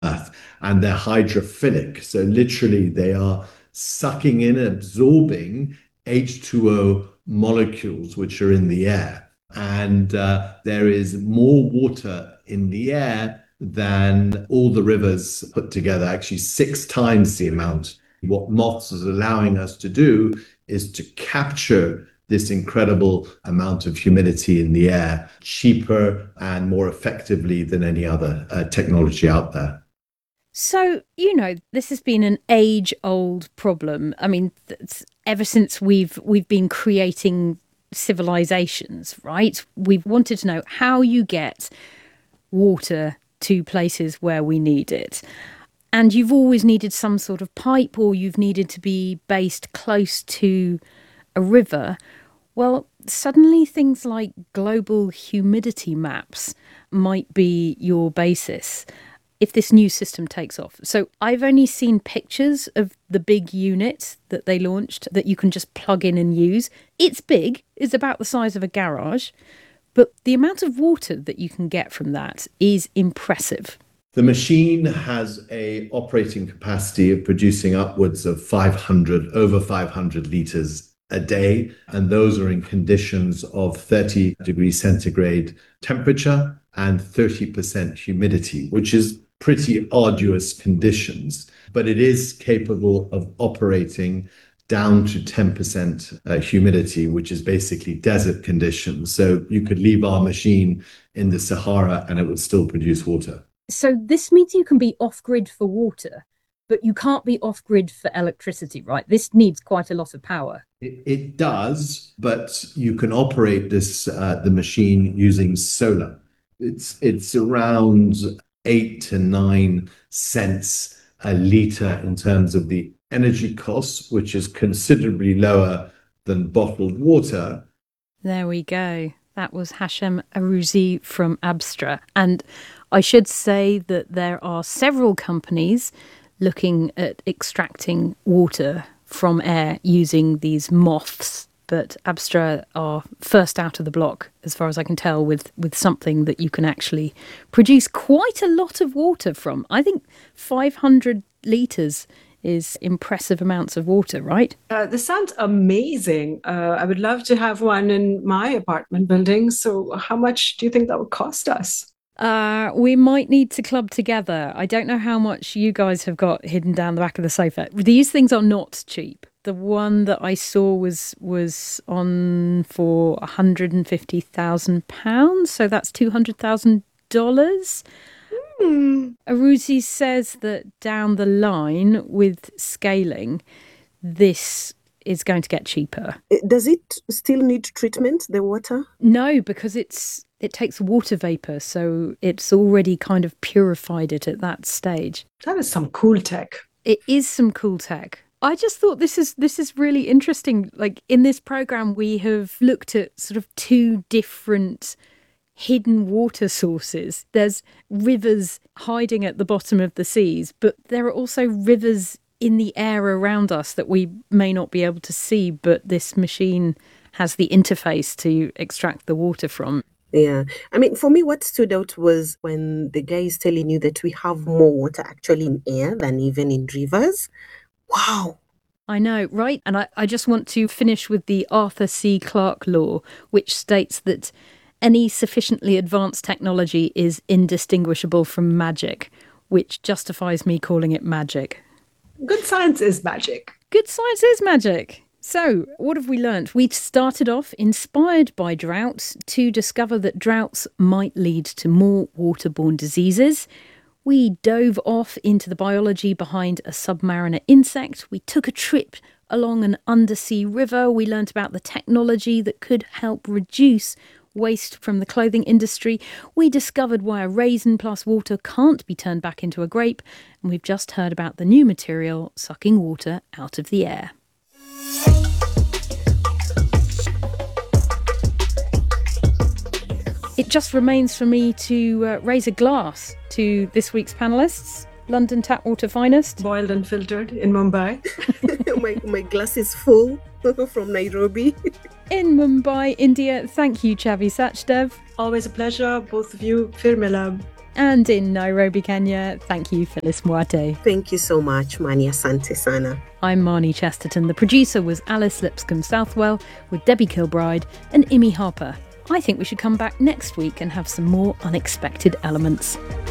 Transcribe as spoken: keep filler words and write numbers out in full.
Earth, and they're hydrophilic. So literally, they are sucking in and absorbing H two O molecules which are in the air. And uh, there is more water in the air than all the rivers put together, actually six times the amount. What MOFS is allowing us to do is to capture this incredible amount of humidity in the air cheaper and more effectively than any other uh, technology out there. So, you know, this has been an age-old problem. I mean, ever since we've we've been creating civilizations, right? We've wanted to know how you get water to places where we need it. And you've always needed some sort of pipe, or you've needed to be based close to a river. Well, suddenly things like global humidity maps might be your basis if this new system takes off. So I've only seen pictures of the big unit that they launched that you can just plug in and use. It's big, it's about the size of a garage, but the amount of water that you can get from that is impressive. The machine has a operating capacity of producing upwards of five hundred, over five hundred litres a day, and those are in conditions of thirty degrees centigrade temperature and thirty percent humidity, which is pretty arduous conditions, but it is capable of operating down to ten percent uh, humidity, which is basically desert conditions. So you could leave our machine in the Sahara and it would still produce water. So this means you can be off-grid for water, but you can't be off-grid for electricity, right? This needs quite a lot of power. It, it does, but you can operate this uh, the machine using solar. It's it's around eight to nine cents a litre in terms of the energy costs, which is considerably lower than bottled water. There we go. That was Hashem Arouzi from Abstra. And I should say that there are several companies looking at extracting water from air using these MOFs, but Abstra are first out of the block, as far as I can tell, with, with something that you can actually produce quite a lot of water from. I think five hundred litres is impressive amounts of water, right? Uh, this sounds amazing. Uh, I would love to have one in my apartment building. So how much do you think that would cost us? Uh, we might need to club together. I don't know how much you guys have got hidden down the back of the sofa. These things are not cheap. The one that I saw was was on for one hundred fifty thousand pounds, so that's two hundred thousand dollars. Hmm. Arouzi says that down the line with scaling, this is going to get cheaper. Does it still need treatment, the water? No, because it's it takes water vapor, so it's already kind of purified it at that stage. That is some cool tech. It is some cool tech. I just thought this is this is really interesting. Like in this program, we have looked at sort of two different hidden water sources. There's rivers hiding at the bottom of the seas, but there are also rivers in the air around us that we may not be able to see, but this machine has the interface to extract the water from. Yeah. I mean, for me, what stood out was when the guy is telling you that we have more water actually in air than even in rivers. Wow. I know, right? And I, I just want to finish with the Arthur C. Clarke law, which states that any sufficiently advanced technology is indistinguishable from magic, which justifies me calling it magic. Good science is magic. Good science is magic. So, what have we learnt? We started off inspired by droughts to discover that droughts might lead to more waterborne diseases. We dove off into the biology behind a submariner insect. We took a trip along an undersea river. We learnt about the technology that could help reduce waste from the clothing industry. We discovered why a raisin plus water can't be turned back into a grape. And we've just heard about the new material sucking water out of the air. It just remains for me to uh, raise a glass to this week's panellists. London Tapwater Finest. Boiled and filtered in Mumbai. my, my glass is full from Nairobi. In Mumbai, India. Thank you, Chavi Sachdev. Always a pleasure, both of you. Fir milab. And in Nairobi, Kenya, thank you, Phyllis Mwate. Thank you so much, Mani. Asante sana. I'm Marnie Chesterton. The producer was Alice Lipscomb Southwell with Debbie Kilbride and Imi Harper. I think we should come back next week and have some more unexpected elements.